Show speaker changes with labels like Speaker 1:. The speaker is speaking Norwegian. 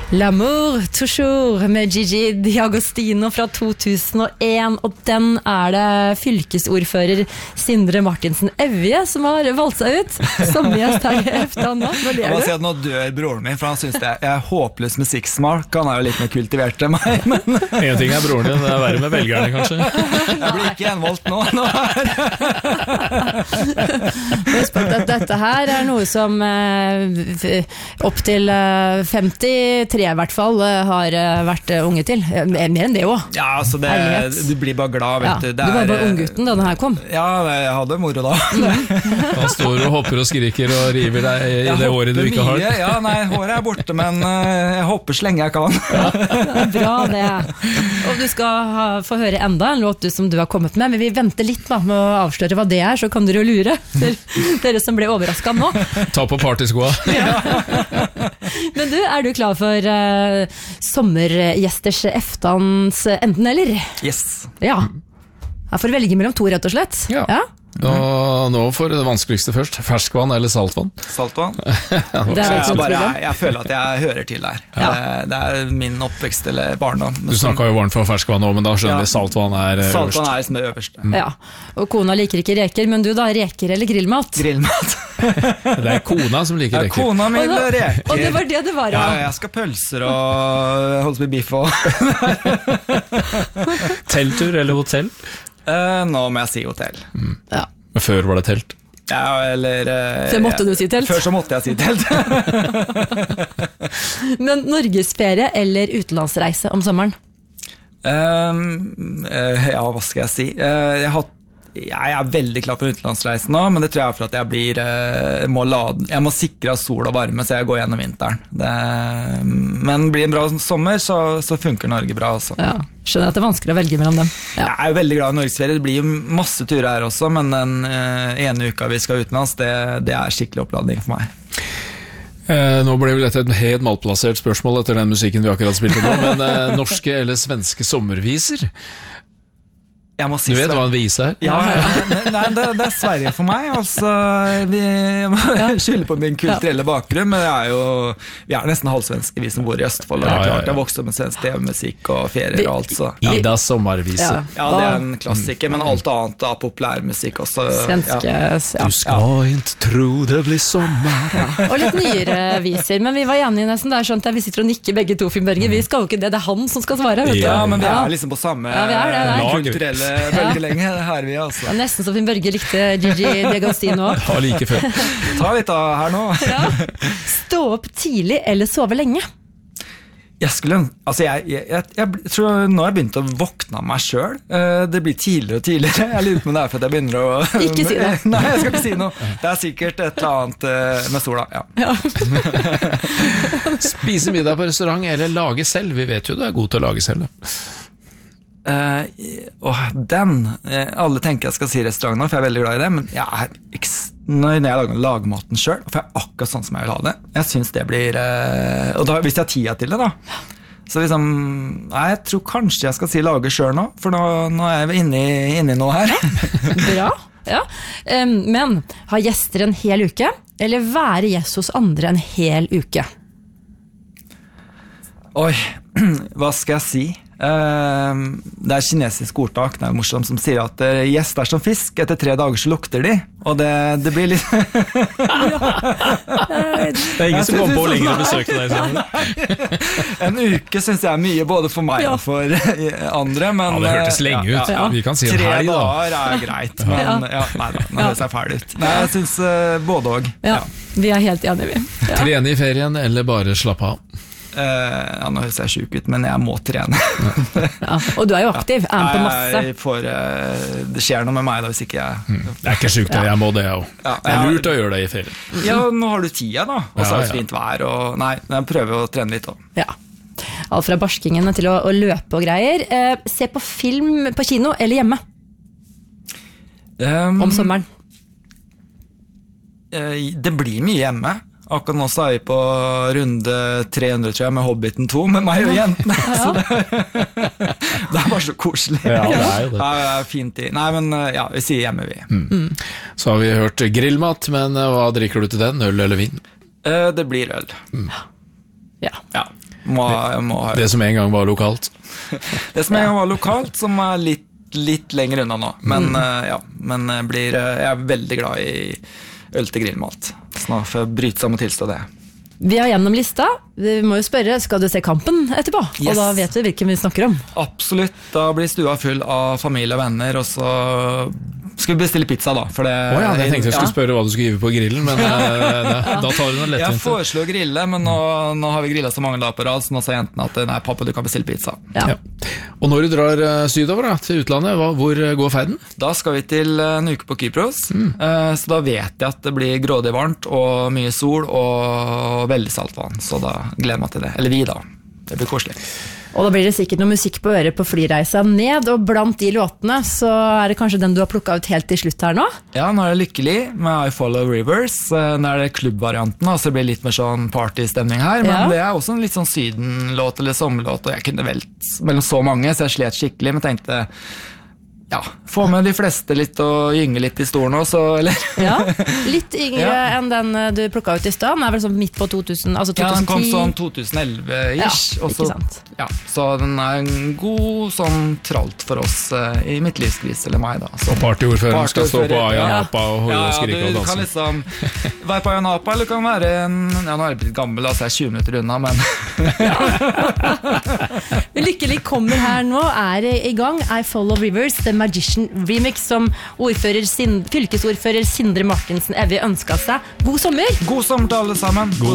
Speaker 1: L'amour toujours med Gigi D'Agostino fra 2001, og den det fylkesordfører Sindre Martinsen Evje som har valgt seg ut som gjest her I Eftan nå. Når
Speaker 2: Jeg må si at nå dør broren min, for han synes jeg håpløs musikksmak. Han jo litt mer kultivert enn meg, men...
Speaker 3: En ting broren din, det verre med velgerne, kanskje.
Speaker 2: Jeg blir ikke gjenvalgt nå.
Speaker 1: Husk at dette her noe som opp til 53 I hvert fall har vært unge til. Mer enn det også.
Speaker 2: Ja, altså du blir bare glad, vet du.
Speaker 1: Du var bare unggutten da den her kom.
Speaker 2: Ja, jeg hadde moro da.
Speaker 3: Han står og hopper og skriker og river deg I det håret du ikke har.
Speaker 2: Ja, nei, håret borte, men jeg hopper så lenge jeg kan.
Speaker 1: Bra det. Og du skal få høre enda en låt som du har kommet med, men vi venter litt da, med å avsløre hva det så kan dere jo lure. Dere som ble overrasket nå.
Speaker 3: Ta på partyskoa.
Speaker 1: Ja. Men du, du klar for sommergjesters Eftans enten eller?
Speaker 2: Yes.
Speaker 1: Ja. Her får du velge mellom to, rett og slett.
Speaker 3: Ja. Og nå får det vanskeligste først. Ferskvann eller saltvann?
Speaker 2: Saltvann. Jeg føler at jeg hører til der. Ja. Det min oppvekst eller barndom.
Speaker 3: Du snakket jo varmt for ferskvann nå, men da skjønner vi saltvann øverst.
Speaker 2: Saltvann liksom det øverste.
Speaker 1: Ja. Og kona liker ikke reker, men du da, reker eller grillmat?
Speaker 2: Grillmat.
Speaker 3: Det kona som liker reker.
Speaker 2: Ja, kona min reker.
Speaker 1: Og det var det var,
Speaker 2: ja. Jeg skal pølser og holde på med biff og...
Speaker 3: Telttur eller hotell?
Speaker 2: Nå må jeg si hotell.
Speaker 1: Ja.
Speaker 3: Men før var det telt?
Speaker 2: Ja, eller...
Speaker 1: Før måtte du si telt?
Speaker 2: Før så måtte jeg si telt.
Speaker 1: Men Norgesferie eller utenlandsreise om sommeren?
Speaker 2: Ja, hva skal jeg si? Jeg veldig klar for utenlandsreisen nå, men det tror jeg for at jeg må sikre sol og varme, så jeg går gjennom vinteren. Men blir en bra sommer, så funker Norge bra også.
Speaker 1: Ja, skjønner at det vanskelig å velge mellom dem. Ja.
Speaker 2: Jeg jo veldig glad I Norgesferie, det blir jo masse turer her også, men den ene uka vi skal utenlands, det skikkelig oppladning for meg.
Speaker 3: Nå ble vel dette et helt malplassert spørsmål etter den musikken vi akkurat spilte nå, men norske eller svenske sommerviser?
Speaker 2: Jeg må si
Speaker 3: du vet hva en vise
Speaker 2: Ja, nei, det Sverige for meg. Altså, jeg må skylde på min kulturelle bakgrunn, men vi nesten halvsvenske, vi som bor I Østfold. Og det klart, jeg vokste med svensk TV-musikk og ferier og alt. Så.
Speaker 3: Idas sommervise.
Speaker 2: Ja, det en klassiker, men alt annet av populærmusikk også.
Speaker 1: Svenske,
Speaker 3: Du skal ikke tro det blir sommer.
Speaker 1: Og litt nyere viser, men vi var enige nesten. Det skjønt at vi sitter og nikker begge to, Finnberger. Vi skal jo ikke det, det han som skal svare. Vet du?
Speaker 2: Ja, men vi liksom på samme kulturelle veldig lenge, det her vi altså.
Speaker 1: Nesten så Finn Børge likte Gigi D'Agostino.
Speaker 3: Ja, like før.
Speaker 2: Ta litt av her nå.
Speaker 1: Stå opp tidlig eller sove lenge?
Speaker 2: Jeg tror nå har jeg begynt å våkne av meg selv. Det blir tidligere og tidligere. Jeg lurer på om det for at jeg begynner å...
Speaker 1: Ikke si det.
Speaker 2: Nei, jeg skal ikke si noe. Det sikkert et eller annet med sola, ja.
Speaker 3: Spise middag på restaurant eller lage selv? Vi vet jo du god til å lage selv, da.
Speaker 2: Alle tenker jeg skal si restaurant nå, for jeg veldig glad I det, men når jeg lager maten selv, for jeg akkurat sånn som jeg vil ha det, jeg synes det blir og da, hvis jeg har tida til det da, så liksom jeg tror kanskje jeg skal si lage selv nå, for nå jeg inne I noe her.
Speaker 1: Bra, ja. Men ha gjester en hel uke, eller være gjest hos andre en hel uke?
Speaker 2: Oi, hva skal jeg si? Det kinesisk ordtak, det morsomt, som sier at gjester som fisk, etter 3 dager så lukter de, og det blir litt
Speaker 3: Det ingen som kommer på lengre besøk til deg
Speaker 2: En uke synes jeg mye både for meg og for andre, men
Speaker 3: det hørtes lenge ut, vi kan si en helg da
Speaker 2: 3 dager greit, men nei da, nå høres jeg ferdig ut Nei, jeg synes både og
Speaker 1: Vi helt enige
Speaker 3: Trene I ferien eller bare slappe av?
Speaker 2: Nå høres jeg syk ut, men jeg må trene
Speaker 1: Og du jo aktiv, på masse
Speaker 2: det skjer noe med meg da hvis ikke jeg
Speaker 3: Det ikke sykt det, jeg må det også Det lurt å gjøre det I ferien
Speaker 2: Ja, nå har du tida da Og så det fint vær og, nei, jeg prøver å trene litt også.
Speaker 1: Ja Alt fra barskingen til å løpe og greier Se på film på kino eller hjemme? Om sommeren
Speaker 2: Det blir mye hjemme Akkurat nå så vi på runde 300, tror jeg, med Hobbiten 2 med meg og jentene. Så det bare så koselig.
Speaker 3: Ja, det jo det.
Speaker 2: Ja, fint. Nei, men vi sier hjemme vi.
Speaker 3: Så har vi hørt grillmat, men hva drikker du til den? Øl eller vin?
Speaker 2: Det blir øl.
Speaker 1: Ja.
Speaker 2: Må ha
Speaker 3: Det som en gang var lokalt.
Speaker 2: Det som en gang var lokalt, som litt lenger unna nå. Men jeg er veldig glad i øl til grillmat. Snart får jeg bryte sammen og tilstå det.
Speaker 1: Vi har gjennom lista. Vi må jo spørre, skal du se kampen etterpå?
Speaker 2: Yes.
Speaker 1: Og da vet vi hvilken vi snakker om.
Speaker 2: Absolutt. Da blir stua full av familie og venner, og så skal vi bestille pizza da. For det,
Speaker 3: jeg tenkte jeg skulle spørre hva du skulle hive på grillen, men da tar du noe lettvint.
Speaker 2: Jeg foreslår å grille, men nå har vi grillet så mange dager på rad, så nå sa jentene at nei, pappa, du kan bestille pizza.
Speaker 1: Ja.
Speaker 3: Og når du drar sydover da, til utlandet, hvor går ferden?
Speaker 2: Da skal vi til en uke på Kypros, så da vet jeg at det blir grådig varmt og mye sol og veldig saltvann, så da gleder jeg meg til det. Eller vi da, det blir koselig.
Speaker 1: Og da blir det sikkert noe musikk på øret på flyreisa ned, og blant de låtene så er det kanskje den du har plukket ut helt til slutt her nå? Ja,
Speaker 2: nå er jeg lykkelig med I Follow Rivers. Nå er det klubbvarianten, så det blir litt mer sånn partystemning her, men det er også en litt sånn sydenlåt eller sommerlåt, og jeg kunne velt mellom så mange, så jeg slet skikkelig, men tenkte få med de fleste litt og gynge litt i stolen også, eller? Ja,
Speaker 1: litt yngre enn den du plukket ut i sted. Den er vel sånn midt på 2000, altså 2010.
Speaker 2: Ja, den kom sånn 2011-ish.
Speaker 1: Ikke sant.
Speaker 2: Så den er en god sånn tralt for oss i mitt livskrise, eller meg da.
Speaker 3: Og partyordføreren skal stå på Ayanapa og holde og skrike og danse.
Speaker 2: Du kan liksom være på Ayanapa, eller du kan være nå er jeg blitt gammel, så jeg er 20 minutter unna, men
Speaker 1: Lykkelig kommer her nå, er i gang I Follow Rivers, The Magician Remix, som fylkesordfører Sindre Martinsen Evje ønsket seg. God sommer!
Speaker 2: God sommer til alle sammen!